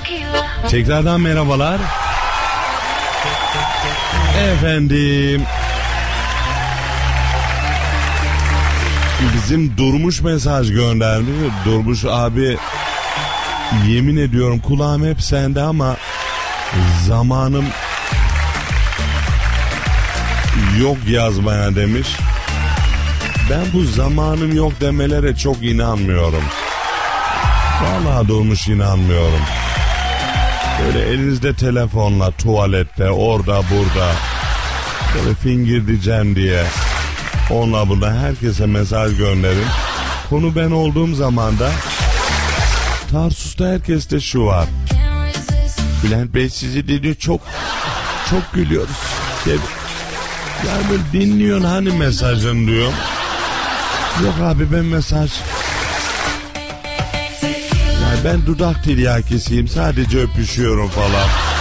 Tekrardan merhabalar. Efendim. Bizim Durmuş mesaj göndermiş. Durmuş abi, yemin ediyorum kulağım hep sende ama zamanım yok yazmaya demiş. Ben bu zamanım yok demelere çok inanmıyorum. Vallahi Durmuş, inanmıyorum. Böyle elinizde telefonla tuvalette, orada burada böyle fingir diyeceğim diye onunla buna herkese mesaj gönderin. Konu ben olduğum zaman da Tarsus'ta herkeste şu var. Bülent Bey sizi dinliyor, çok gülüyoruz. Yani böyle dinliyorsun hani mesajın diyor. Yok abi ben mesaj. Yani ben dudak tiryakisiyim, sadece öpüşüyorum falan.